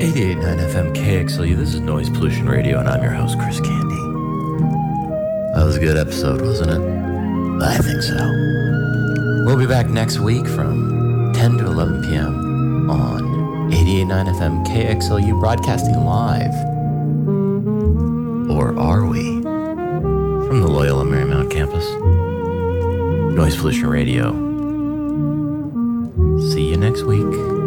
88.9 FM KXLU. This is Noise Pollution Radio, and I'm your host, Chris Candy. That was a good episode, wasn't it? I think so. We'll be back next week from 10 to 11 p.m. on 88.9 FM KXLU, broadcasting live. Or are we? From the Loyola Marymount campus. Noise Pollution Radio. See you next week.